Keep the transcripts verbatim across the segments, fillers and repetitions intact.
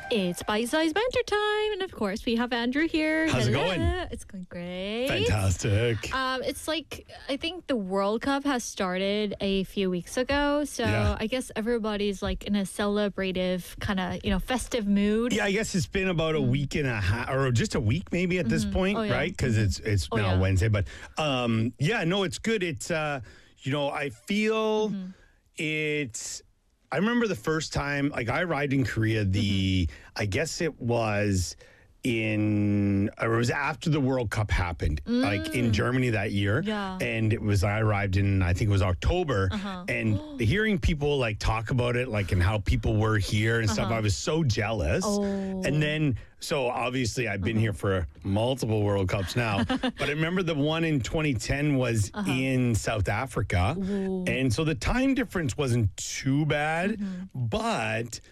It's bite-sized banter time, and of course, we have Andrew here. How's it Hello. going? It's going great. Fantastic. Um, it's like I think the World Cup has started a few weeks ago, so Yeah. I guess everybody's like in a celebrative kind of you know festive mood. Yeah, I guess it's been about a week and a half, or just a week maybe at this point, Oh, yeah. right? Because it's it's Oh, now yeah. Wednesday. But um, yeah, no, it's good. It's uh, you know, I feel Mm-hmm. it's. I remember the first time, like I arrived in Korea. The Mm-hmm. I guess it was in or it was after the World Cup happened, like in Germany that year. Mm. Yeah. And it was I arrived in I think it was October, Uh-huh. and hearing people like talk about it, like and how people were here and stuff, I was so jealous. Uh-huh. Oh. And then so obviously I've been here for multiple World Cups now, but I remember the one in twenty ten was Uh-huh. in South Africa, and so the time difference wasn't too bad, Mm-hmm. but.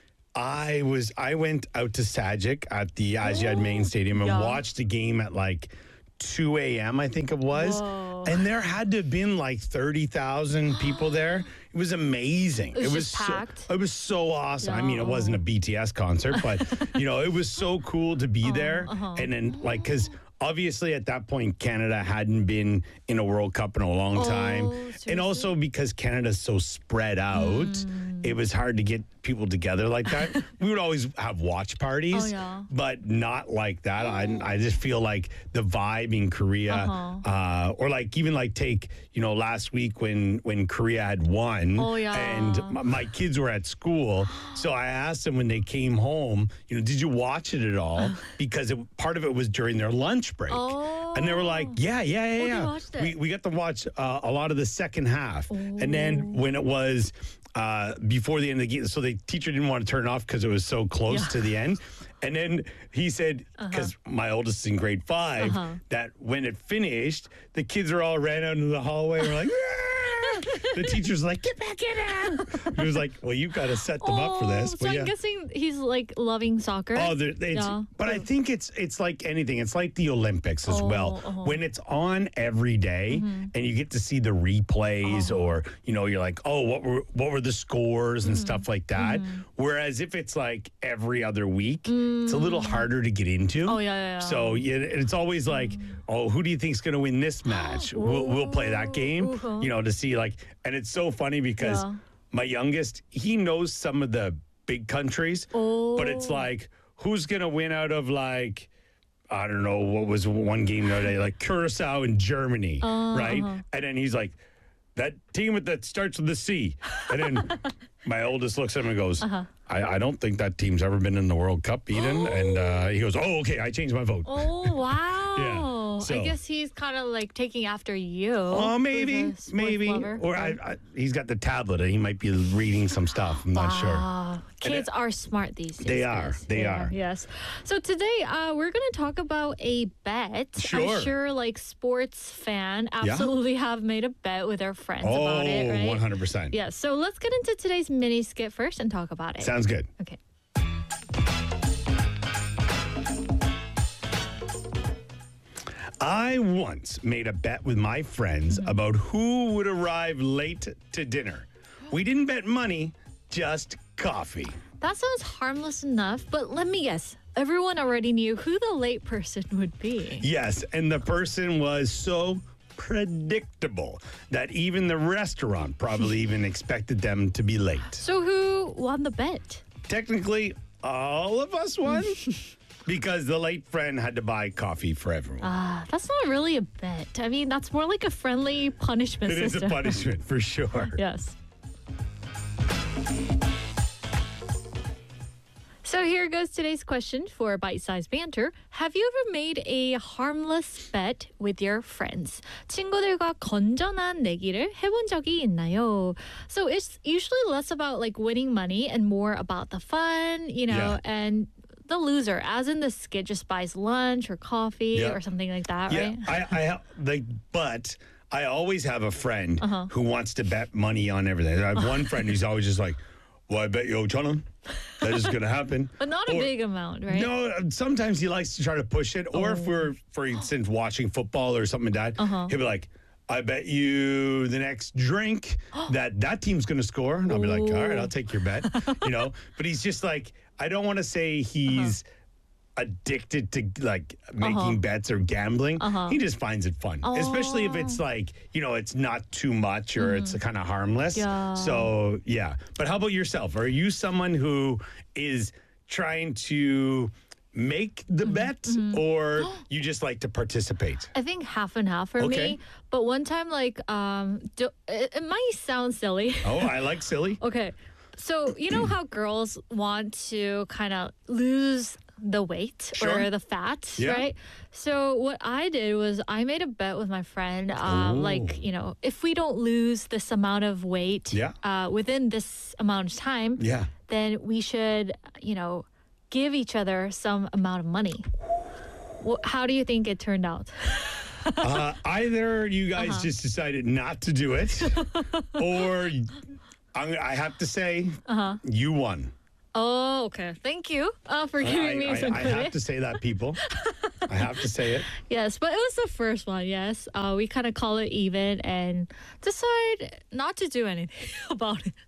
I was I went out to Sajik at the Aziad Main Stadium and Yeah. watched the game at like two a.m. I think it was. Whoa. And there had to have been like thirty thousand people there. It was amazing. It was just so, packed? It was so awesome. I mean, it Yeah. wasn't a B T S concert, but you know, it was so cool to be there. uh-huh. And then like cuz obviously at that point Canada hadn't been in a World Cup in a long time. Oh, And seriously? also because Canada's so spread out, it was hard to get people together like that. We would always have watch parties, Oh, yeah. but not like that. I, I just feel like the vibe in Korea, Uh-huh. uh, or like even like take you know last week when when Korea had won, Oh, yeah. and my, my kids were at school, so I asked them when they came home, you know, did you watch it at all? Because it, part of it was during their lunch break, and they were like, yeah, yeah, yeah, Oh, they yeah. watched it. We we got to watch uh, a lot of the second half, and then when it was. Uh, before the end of the game, so the teacher didn't want to turn it off because it was so close Yeah. to the end. And then he said, because my oldest is in grade 5 Uh-huh. that when it finished, the kids are all ran out into the hallway. We're like, "Ah!" The teacher's like, get back in there. He was like, well, you've got to set them up for this. Oh, But so yeah. I'm guessing he's like loving soccer. Oh, there- it's, Yeah. but I think it's it's like anything. It's like the Olympics as Oh, well. uh-huh. When it's on every day and you get to see the replays, Uh-huh. or you know, you're like, oh, what were what were the scores and Mm-hmm. stuff like that. Whereas if it's like every other week, it's a little harder to get into. Mm. Oh, yeah, yeah, yeah. So yeah, it's always like, oh, who do you think's going to win this match? we'll we'll play that game, Uh-huh. you know, to see like, and it's so funny because Yeah. my youngest, he knows some of the big countries, but it's Oh. like, who's going to win out of like, I don't know, what was one game the other day, like Curacao in Germany, Uh, right? uh-huh. And then he's like, that team with that starts with the C. And then my oldest looks at him and goes, Uh-huh. I, I don't think that team's ever been in the World Cup, Eden. And uh, he goes, oh, okay, I changed my vote. Oh wow! Yeah, so- I guess he's kind of like taking after you. Oh, who's maybe, a sports maybe. lover. Or I, I, he's got the tablet and he might be reading some stuff. I'm not sure. Wow. Kids are smart these days. They are, guys. they Yeah, are. Yes. So today uh, we're going to talk about a bet. Sure. I'm sure like sports fan absolutely have made a bet with their friends Oh, about it, right? one hundred percent. Yeah. So let's get into today's mini skit first and talk about it. Sounds good. Okay. I once made a bet with my friends Mm-hmm. about who would arrive late to dinner. We didn't bet money, just coffee. That sounds harmless enough, but let me guess. Everyone already knew who the late person would be. Yes, and the person was so predictable that even the restaurant probably even expected them to be late. So who won the bet? Technically, all of us won because the late friend had to buy coffee for everyone. Ah, that's not really a bet. I mean, that's more like a friendly punishment It is system. a punishment for sure. Yes. So here goes today's question for bite-sized banter. Have you ever made a harmless bet with your friends? 친구들과 건전한 내기를 해본 적이 있나요? So it's usually less about like winning money and more about the fun, you know, Yeah. and the loser, as in the skid just buys lunch or coffee Yeah. or something like that, Yeah, right? I, I ha- like, but I always have a friend Uh-huh. who wants to bet money on everything. I have one friend who's always just like, "Well, I bet you Ochanan. That is going to happen." But not a Or- big amount, right? No, sometimes he likes to try to push it. Or if we're, for instance, watching football or something like that, Uh-huh. he'll be like, I bet you the next drink that that team's going to score. And I'll be like, all right, I'll take your bet. You know, but he's just like, I don't want to say he's uh-huh. addicted to like making uh-huh. bets or gambling. Uh-huh. He just finds it fun, oh. especially if it's like, you know, it's not too much or mm. it's kind of harmless. Yeah. So, yeah. But how about yourself? Are you someone who is trying to make the mm-hmm. bet mm-hmm. or you just like to participate? I think half and half for okay. me. But one time, like, um, do, it, it might sound silly. Oh, I like silly. Okay. So, you know how girls want to kind of lose the weight sure. or the fat, yeah. right? So what I did was I made a bet with my friend, uh, like, you know, if we don't lose this amount of weight yeah. uh, within this amount of time, yeah. then we should, you know, give each other some amount of money. Well, how do you think it turned out? uh, either you guys uh-huh. just decided not to do it, or I'm, I have to say, uh-huh. you won. Oh, okay. Thank you uh, for giving I, me I, some I credit. have to say that, people. I have to say it. Yes, but it was the first one, yes. Uh, we kind of call it even and decide not to do anything about it.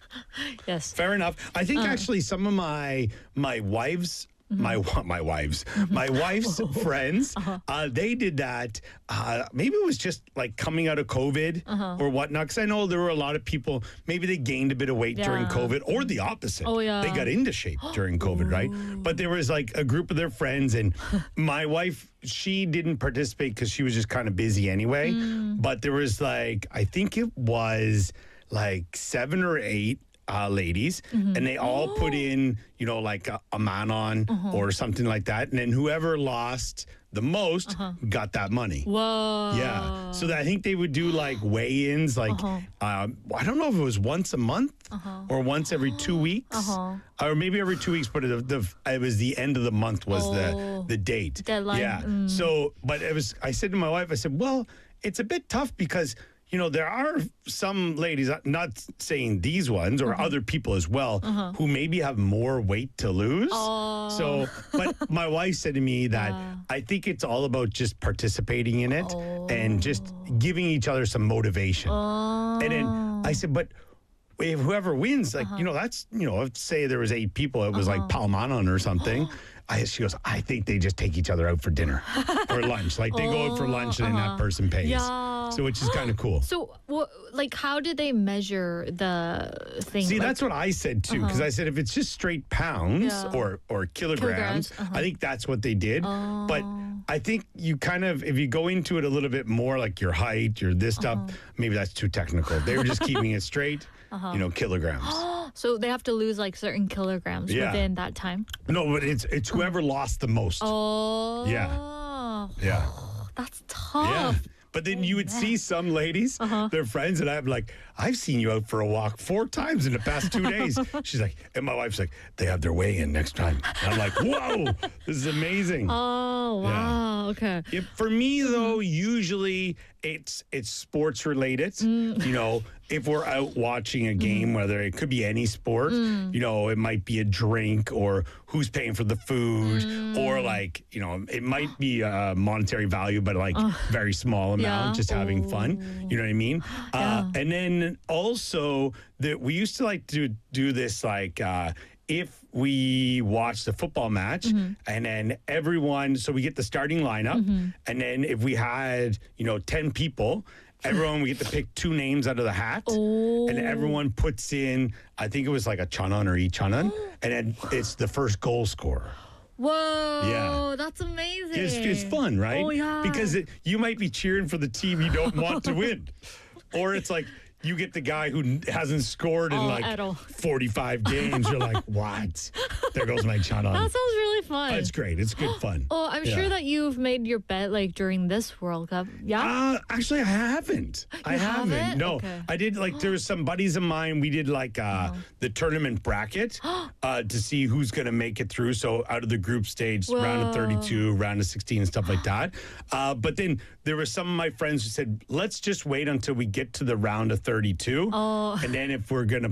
Yes. Fair enough. I think uh. actually some of my my wife's Mm-hmm. My my wives, my wife's friends, uh-huh. uh, they did that. Uh, maybe it was just like coming out of COVID uh-huh. or whatnot. Because I know there were a lot of people. Maybe they gained a bit of weight yeah. during COVID, or the opposite. Oh yeah, they got into shape during COVID, right? But there was like a group of their friends, and my wife, she didn't participate because she was just kind of busy anyway. Mm. But there was like, I think it was like seven or eight. Uh, ladies, mm-hmm. and they all put in, you know, like a, a man on uh-huh. or something like that. And then whoever lost the most uh-huh. got that money. Whoa. Yeah. So that I think they would do like weigh-ins, like, uh-huh. uh, I don't know if it was once a month uh-huh. or once every two weeks uh-huh. or maybe every two weeks, but it, the, it was the end of the month was oh. the, the date. Deadline. Yeah. Mm. So, but it was, I said to my wife, I said, well, it's a bit tough because you know, there are some ladies, not saying these ones or uh-huh. other people as well, uh-huh. who maybe have more weight to lose. Oh. So, but my wife said to me that uh. I think it's all about just participating in it oh. and just giving each other some motivation. Oh. And then I said, but if whoever wins, like, uh-huh. you know, that's, you know, if say there was eight people, it was uh-huh. like Palmanon or something. I, she goes, I think they just take each other out for dinner or lunch. Like they oh, go out for lunch and uh-huh. then that person pays. Yeah. So which is kind of cool. So what, like, how did they measure the thing? See, like, that's what I said too. Because uh-huh. I said if it's just straight pounds yeah. or, or kilograms, kilograms uh-huh. I think that's what they did. Oh. But I think you kind of, if you go into it a little bit more, like your height, your this uh-huh. stuff, maybe that's too technical. They were just keeping it straight, uh-huh. you know, kilograms. So they have to lose like certain kilograms yeah. within that time? No, but it's it's whoever lost the most. Oh. Yeah. Yeah. That's tough. Yeah. But then you would see some ladies, uh-huh. their friends, and I'm like, I've seen you out for a walk four times in the past two days. She's like, and my wife's like, they have their weigh-in next time. And I'm like, whoa, this is amazing. Oh, wow. Yeah. Okay. If, for me, though, usually it's it's sports related. Mm. You know, if we're out watching a game, mm. whether it could be any sport, mm. you know, it might be a drink or who's paying for the food mm. or like, you know, it might be a monetary value, but like uh, very small amount, yeah. just having Ooh. fun. You know what I mean? Yeah. Uh, and then also that we used to like to do this like uh, if we watch the football match mm-hmm. and then everyone, so we get the starting lineup mm-hmm. and then if we had, you know, ten people, everyone we get to pick two names out of the hat oh. and everyone puts in, I think it was like a chanan or i chanan and then it's the first goal scorer. Whoa, yeah. that's amazing. It's, it's fun, right? Oh, yeah. Because it, you might be cheering for the team you don't want to win. Or it's like, you get the guy who hasn't scored in oh, like forty-five games. You're like, what? There goes my chanan. That sounds really fun. Oh, it's great. It's good fun. Oh, I'm yeah. sure that you've made your bet like during this World Cup. Yeah. Uh, actually, I haven't. You I haven't. haven't? No, okay. I did like there was some buddies of mine. We did like uh, oh. the tournament bracket uh, to see who's going to make it through. So out of the group stage, Whoa. round of thirty-two, round of sixteen, and stuff like that. Uh, but then there were some of my friends who said, let's just wait until we get to the round of thirty-two. Oh. And then if we're going to put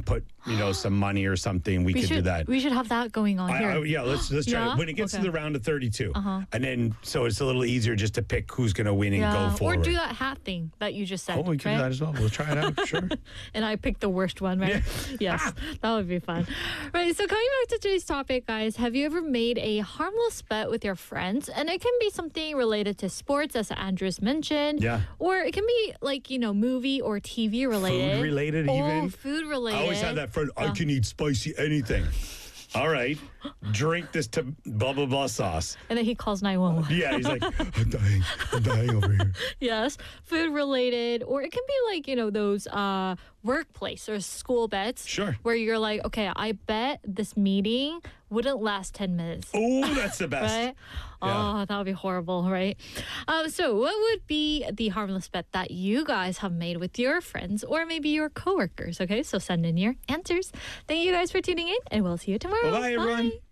you know, some money or something, we, We could should do that. we should have that going on I, here. I, yeah, let's let's try Yeah? it. When it gets Okay. to the round of thirty-two, Uh-huh. and then so it's a little easier just to pick who's going to win and yeah. go Or forward. do that hat thing that you just said. Oh, we can right? do that as well. We'll try it out. Sure. And I picked the worst one, right? Yes, that would be fun. Right, so coming back to today's topic, guys, have you ever made a harmless bet with your friends? And it can be something related to sports, as Andres mentioned. Yeah. Or it can be like, you know, movie or T V related. Food related, Oh, even. food related. I always have that friend. I can eat spicy anything. All right, drink this to blah blah blah sauce. And then he calls nine one one. Yeah, he's like, I'm dying. I'm dying over here. Yes, food related, or it can be like, you know, those uh, workplace or school bets. Sure. Where you're like, okay, I bet this meeting wouldn't last ten minutes. Oh, that's the best. Right? Yeah. Oh, that would be horrible, right? Um, so, what would be the harmless bet that you guys have made with your friends or maybe your coworkers? Okay, so send in your answers. Thank you guys for tuning in, and we'll see you tomorrow. Bye-bye, everyone. Bye.